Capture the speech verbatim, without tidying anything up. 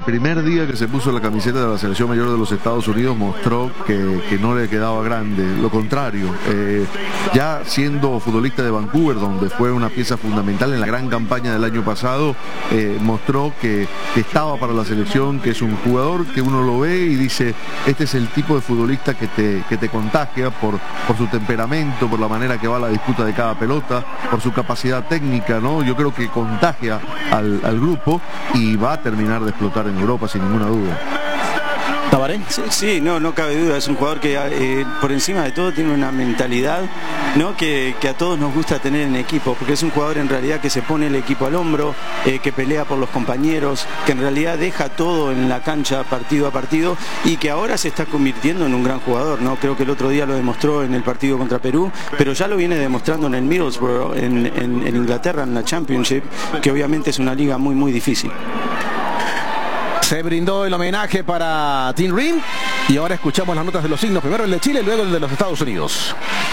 primer día que se puso la camiseta de la selección mayor de los Estados Unidos mostró que, que no le quedaba grande, lo contrario, eh, ya siendo futbolista de Vancouver, donde fue una pieza fundamental en la gran campaña del año pasado, eh, mostró que, que estaba para la selección, que es un jugador que uno lo ve y dice, este es el tipo de futbolista que te, que te contagia por, por su temperamento, por la manera que va la disputa de cada pelota, por su capacidad técnica, ¿no? Yo creo que contagia al, al grupo y va a terminar de explotar en Europa sin ninguna duda. ¿Tabaré? Sí, sí, no, no cabe duda, es un jugador que eh, por encima de todo tiene una mentalidad, ¿no? que, que a todos nos gusta tener en equipo, porque es un jugador en realidad que se pone el equipo al hombro, eh, que pelea por los compañeros, que en realidad deja todo en la cancha partido a partido y que ahora se está convirtiendo en un gran jugador, ¿no? Creo que el otro día lo demostró en el partido contra Perú, pero ya lo viene demostrando en el Middlesbrough, en, en, en Inglaterra, en la Championship, que obviamente es una liga muy muy difícil. Se brindó el homenaje para Tim Ring y ahora escuchamos las notas de los signos, primero el de Chile y luego el de los Estados Unidos.